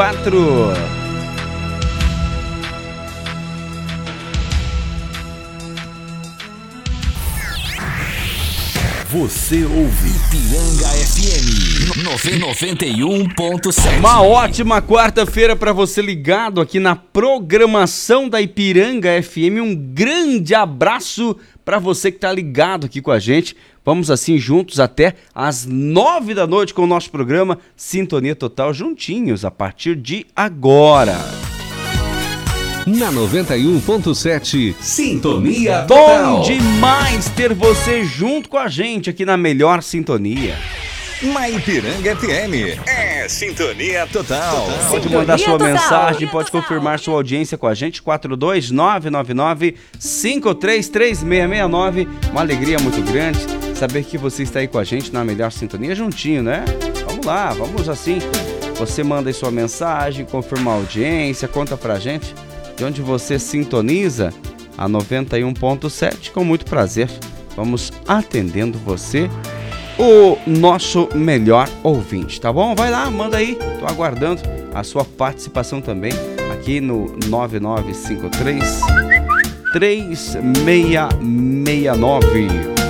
4. Você ouve Ipiranga FM 91.7. Uma ótima quarta-feira para você ligado aqui na programação da Ipiranga FM. Um grande abraço para você que está ligado aqui com a gente. Vamos assim juntos até às 9 da noite com o nosso programa Sintonia Total, juntinhos a partir de agora. Na 91.7, Sintonia Total. Bom demais ter você junto com a gente aqui na melhor sintonia. Na Ipiranga FM, é Sintonia Total. Pode mandar sua mensagem, pode confirmar sua audiência com a gente, 42999-533669. Uma alegria muito grande saber que você está aí com a gente na melhor sintonia, juntinho, né? Vamos lá, vamos assim. Você manda aí sua mensagem, confirma a audiência, conta pra gente de onde você sintoniza a 91.7, com muito prazer. Vamos atendendo você, o nosso melhor ouvinte, tá bom? Vai lá, manda aí, tô aguardando a sua participação também aqui no 9953-3669.